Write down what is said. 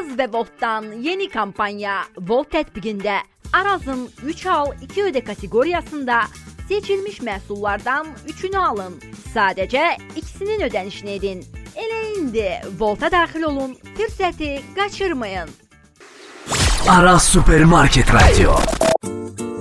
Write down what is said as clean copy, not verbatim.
Araz və Voltdan yeni kampanya Volt tətbiqində Arazın 3 al 2 ödə kateqoriyasında seçilmiş məhsullardan 3-ünü alın. Sadəcə ikisinin ödənişini edin. Elə indi Volta daxil olun, fürsəti qaçırmayın. Araz Supermarket Radio.